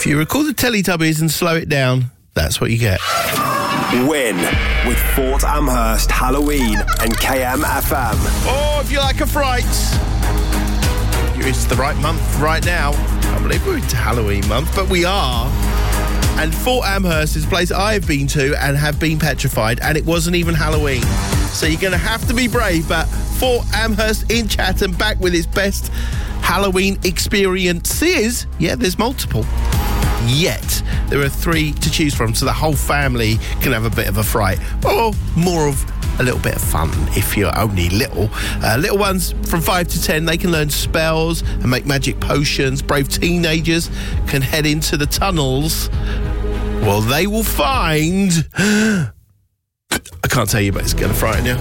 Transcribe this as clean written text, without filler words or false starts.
If you record the Teletubbies and slow it down, that's what you get. Win with Fort Amherst Halloween and KMFM. Oh, if you like a fright, it's the right month right now. I can't believe we're into Halloween month, but we are. And Fort Amherst is a place I've been to and have been petrified, and it wasn't even Halloween. So you're going to have to be brave, but Fort Amherst in Chatham back with its best Halloween experiences. Yeah, there's multiple. Yet there are 3 to choose from, so the whole family can have a bit of a fright, or more of a little bit of fun if you're only little. Little ones from 5 to 10, they can learn spells and make magic potions. Brave teenagers can head into the tunnels. Well, they will find... I can't tell you, but it's going to frighten you.